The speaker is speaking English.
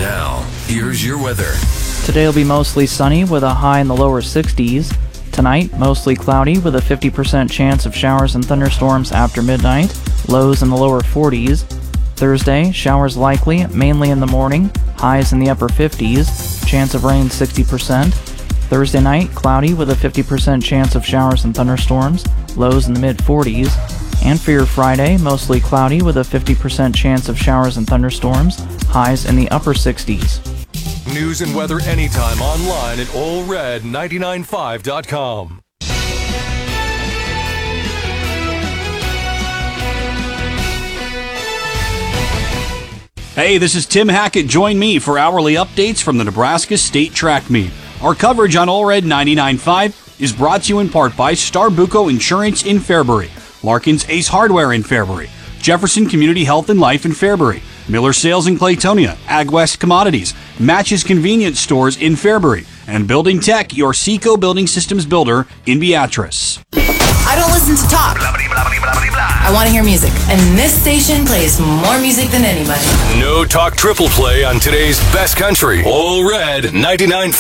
Now, here's your weather. Today will be mostly sunny with a high in the lower 60s. Tonight, mostly cloudy with a 50% chance of showers and thunderstorms after midnight, lows in the lower 40s. Thursday, showers likely, mainly in the morning, highs in the upper 50s, chance of rain 60%. Thursday night, cloudy with a 50% chance of showers and thunderstorms, lows in the mid-40s. And for your Friday, mostly cloudy with a 50% chance of showers and thunderstorms, highs in the upper 60s. News and weather anytime online at allred995.com. Hey, this is Tim Hackett. Join me for hourly updates from the Nebraska State Track Meet. Our coverage on Allred 99.5 is brought to you in part by Starbuco Insurance in Fairbury, Larkin's Ace Hardware in Fairbury, Jefferson Community Health and Life in Fairbury, Miller Sales in Claytonia, AgWest Commodities, Matches Convenience Stores in Fairbury, and Building Tech, your Seco Building Systems builder in Beatrice. I don't listen to talk. I want to hear music, and this station plays more music than anybody. No talk triple play on today's best country. Allred 99.5.